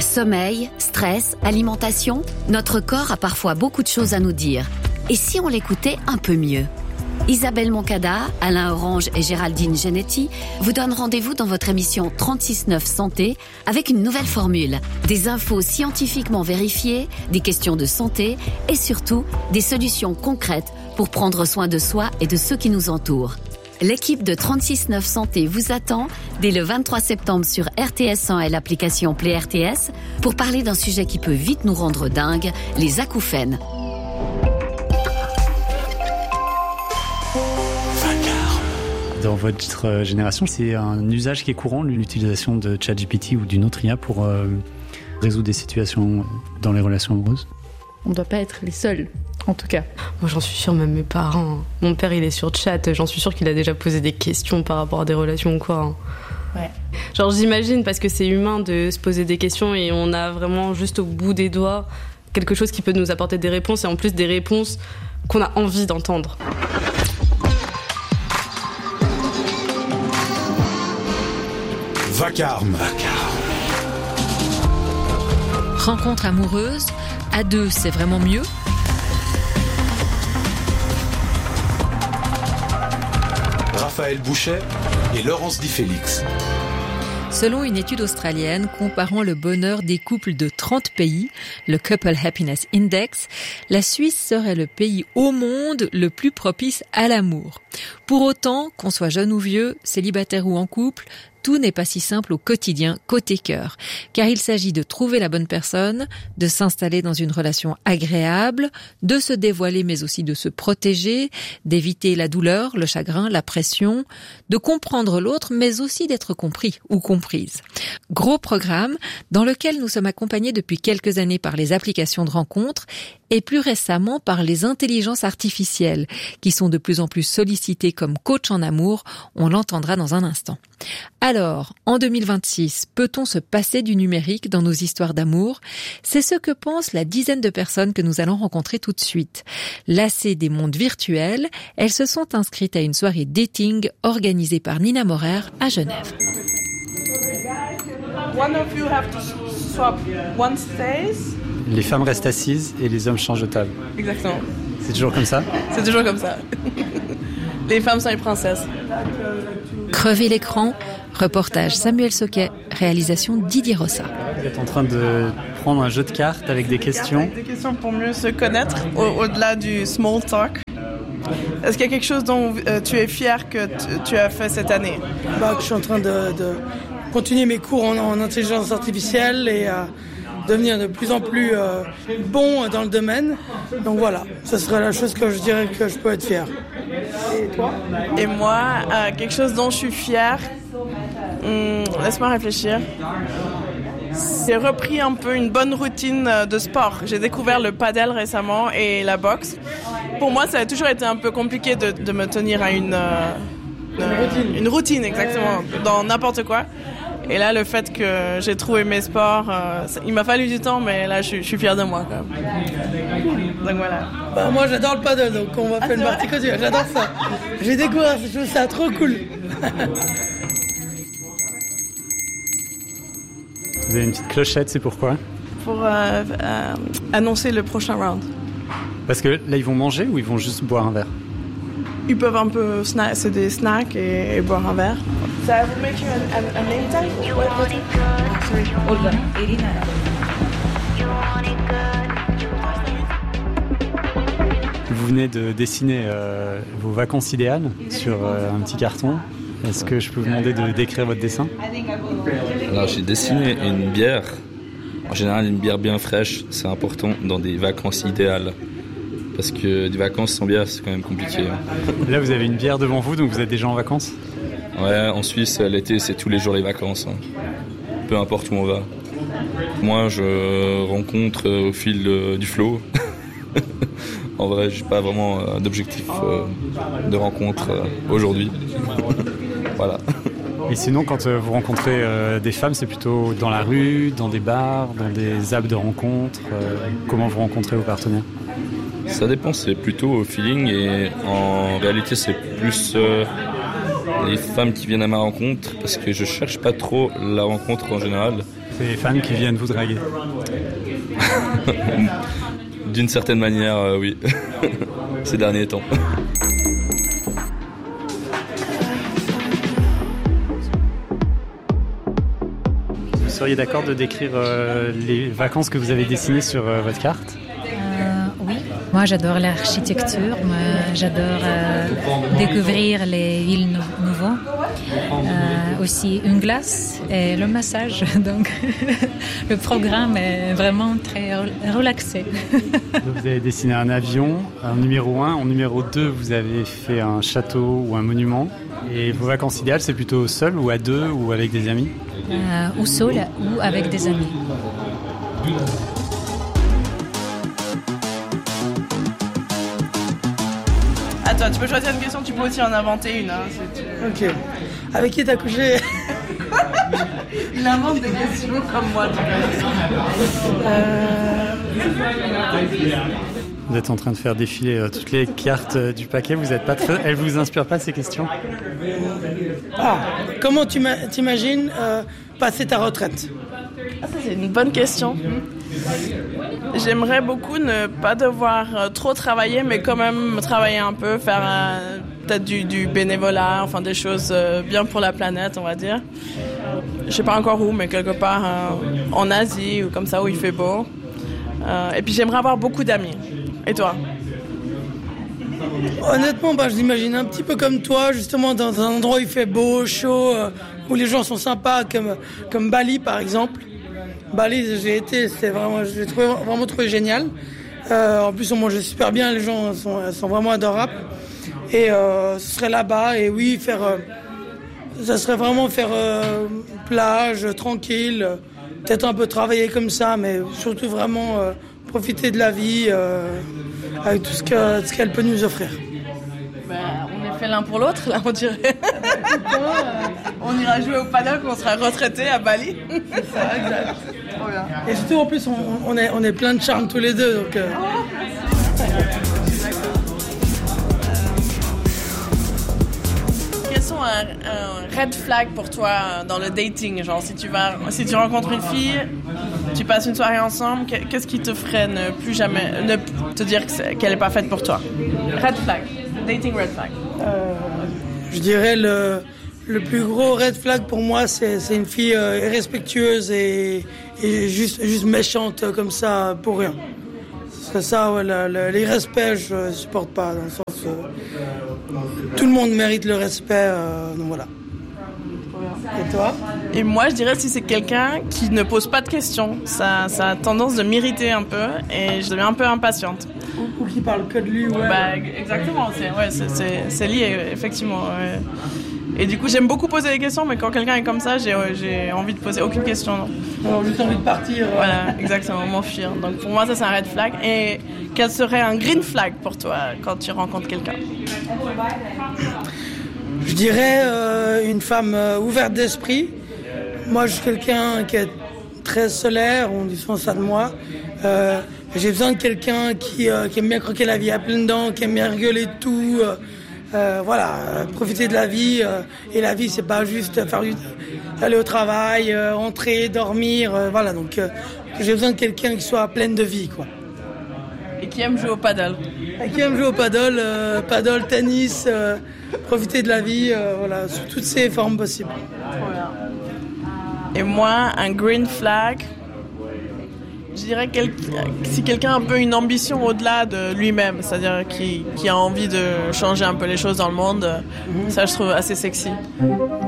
Sommeil, stress, alimentation, notre corps a parfois beaucoup de choses à nous dire. Et si on l'écoutait un peu mieux ? Isabelle Moncada, Alain Orange et Géraldine Genetti vous donnent rendez-vous dans votre émission 36-9 Santé avec une nouvelle formule. Des infos scientifiquement vérifiées, des questions de santé et surtout des solutions concrètes pour prendre soin de soi et de ceux qui nous entourent. L'équipe de 36-9 Santé vous attend dès le 23 septembre sur RTS1 et l'application Play RTS pour parler d'un sujet qui peut vite nous rendre dingues, les acouphènes. Dans votre génération, c'est un usage qui est courant, l'utilisation de ChatGPT ou d'une autre IA pour résoudre des situations dans les relations amoureuses ? On ne doit pas être les seuls, en tout cas. Moi, j'en suis sûre, même mes parents. Mon père, il est sur chat. J'en suis sûre qu'il a déjà posé des questions par rapport à des relations ou quoi. Ouais. Genre, j'imagine, parce que c'est humain de se poser des questions et on a vraiment juste au bout des doigts quelque chose qui peut nous apporter des réponses et en plus des réponses qu'on a envie d'entendre. Vacarme. Rencontre amoureuse, à deux c'est vraiment mieux. Raphaël Bouchet et Laurence Di Félix. Selon une étude australienne comparant le bonheur des couples de 30 pays, le Couple Happiness Index, la Suisse serait le pays au monde le plus propice à l'amour. Pour autant, qu'on soit jeune ou vieux, célibataire ou en couple, tout n'est pas si simple au quotidien côté cœur, car il s'agit de trouver la bonne personne, de s'installer dans une relation agréable, de se dévoiler mais aussi de se protéger, d'éviter la douleur, le chagrin, la pression, de comprendre l'autre mais aussi d'être compris ou comprise. Gros programme dans lequel nous sommes accompagnés depuis quelques années par les applications de rencontres et plus récemment par les intelligences artificielles qui sont de plus en plus sollicitées comme coach en amour, on l'entendra dans un instant. Alors, en 2026, peut-on se passer du numérique dans nos histoires d'amour ? C'est ce que pense la dizaine de personnes que nous allons rencontrer tout de suite. Lassées des mondes virtuels, elles se sont inscrites à une soirée dating organisée par Nina Morer à Genève. One of you have to swap. One stays. Les femmes restent assises et les hommes changent de table. Exactement. C'est toujours comme ça ? C'est toujours comme ça. Les femmes sont les princesses. Crever l'écran, reportage Samuel Soquet, réalisation Didier Rossa. Vous êtes en train de prendre un jeu de cartes avec des questions. Des questions pour mieux se connaître, au-delà du small talk. Est-ce qu'il y a quelque chose dont tu es fier que tu as fait cette année ? Je suis en train de continuer mes cours en intelligence artificielle et devenir de plus en plus bon dans le domaine. Donc voilà, ce serait la chose que je dirais que je peux être fier. Et toi ? Et moi, quelque chose dont je suis fière, laisse-moi réfléchir. J'ai repris un peu une bonne routine de sport. J'ai découvert le paddle récemment et la boxe. Pour moi, ça a toujours été un peu compliqué de me tenir à une routine, exactement, dans n'importe quoi. Et là, le fait que j'ai trouvé mes sports, il m'a fallu du temps, mais là, je suis fière de moi, quand même. Donc voilà. Moi, j'adore le paddle, donc on va faire une partie quotidienne. J'adore ça. J'ai découvert cette chose, c'est trop cool. Vous avez une petite clochette, c'est pourquoi ? Pour annoncer le prochain round. Parce que là, ils vont manger ou ils vont juste boire un verre ? Ils peuvent un peu c'est des snacks et boire un verre. Ça vous make you a name tag? Olga, Irina. Vous venez de dessiner vos vacances idéales sur un petit carton. Est-ce que je peux vous demander de décrire votre dessin ? Alors, j'ai dessiné une bière. En général, une bière bien fraîche, c'est important dans des vacances idéales. Parce que des vacances sans bière, c'est quand même compliqué. Là, vous avez une bière devant vous, donc vous êtes déjà en vacances ? Ouais, en Suisse, l'été, c'est tous les jours les vacances. Peu importe où on va. Moi, je rencontre au fil du flow. En vrai, j'ai pas vraiment d'objectif de rencontre aujourd'hui. Voilà. Et sinon, quand vous rencontrez des femmes, c'est plutôt dans la rue, dans des bars, dans des apps de rencontres comment vous rencontrez vos partenaires ? Ça dépend, c'est plutôt au feeling et en réalité c'est plus les femmes qui viennent à ma rencontre, parce que je cherche pas trop la rencontre en général. C'est les femmes qui viennent vous draguer. D'une certaine manière, oui, ces derniers temps. Vous seriez d'accord de décrire les vacances que vous avez dessinées sur votre carte ? Oui, moi j'adore l'architecture, moi j'adore découvrir les villes nouvelles, aussi une glace et le massage, donc le programme est vraiment très relaxé. Vous avez dessiné un avion, en numéro 1, en numéro 2 vous avez fait un château ou un monument, et vos vacances idéales c'est plutôt seul ou à deux ou avec des amis ? Ou seul ou avec des amis. Attends, tu peux choisir une question, tu peux aussi en inventer une. Hein, si tu... Ok. Avec qui t'as couché? Il invente des questions comme moi. Vous êtes en train de faire défiler toutes les cartes du paquet. Vous êtes pas très... Elles vous inspirent pas ces questions? Comment tu t'imagines passer ta retraite? Ça c'est une bonne question. J'aimerais beaucoup ne pas devoir trop travailler, mais quand même travailler un peu, faire peut-être du bénévolat, enfin des choses bien pour la planète, on va dire. Je sais pas encore où, mais quelque part en Asie ou comme ça où il fait beau. Et puis j'aimerais avoir beaucoup d'amis. Et toi? Honnêtement, je l'imagine un petit peu comme toi, justement dans un endroit où il fait beau, chaud, où les gens sont sympas, comme Bali par exemple. Bali, j'ai été, je l'ai vraiment trouvé génial. En plus, on mangeait super bien, les gens sont vraiment adorables. Et ce serait là-bas, et oui, ça serait vraiment faire plage, tranquille, peut-être un peu travailler comme ça, mais surtout vraiment profiter de la vie avec tout ce qu'elle peut nous offrir. On est fait l'un pour l'autre, là, on dirait. On ira jouer au paddock, on sera retraités à Bali. C'est ça, exact. Et surtout, en plus, on est plein de charme tous les deux. Donc, Quels sont un red flag pour toi dans le dating? Genre, si tu rencontres une fille, tu passes une soirée ensemble, qu'est-ce qui te ferait ne plus jamais te dire qu'elle n'est pas faite pour toi? Red flag. Dating red flag. Je dirais le plus gros red flag pour moi, c'est une fille irrespectueuse et juste méchante comme ça pour rien. C'est ça, ouais, l'irrespect, je supporte pas, dans le sens tout le monde mérite le respect, donc voilà. Et toi? Et moi, je dirais si c'est quelqu'un qui ne pose pas de questions, ça a tendance de m'irriter un peu et je deviens un peu impatiente. Ou qui parle que de lui, ouais. Exactement, c'est lié, effectivement. Ouais. Et du coup, j'aime beaucoup poser des questions, mais quand quelqu'un est comme ça, j'ai envie de poser aucune question. Non. Alors, juste envie de partir. Voilà, exactement, m'enfuir. Donc pour moi, ça c'est un red flag. Et quel serait un green flag pour toi quand tu rencontres quelqu'un? Je dirais une femme ouverte d'esprit. Moi, je suis quelqu'un qui est très solaire, on dit souvent ça de moi. J'ai besoin de quelqu'un qui aime bien croquer la vie à pleines dents, qui aime bien rigoler de tout. Profiter de la vie. Et la vie, c'est pas juste aller au travail, rentrer, dormir. Donc j'ai besoin de quelqu'un qui soit plein de vie, quoi. Et qui aime jouer au paddle. Et qui aime jouer au paddle, tennis, profiter de la vie, sous toutes ses formes possibles. Et moi, un green flag, je dirais si quelqu'un a un peu une ambition au-delà de lui-même, c'est-à-dire qui a envie de changer un peu les choses dans le monde, ça je trouve assez sexy.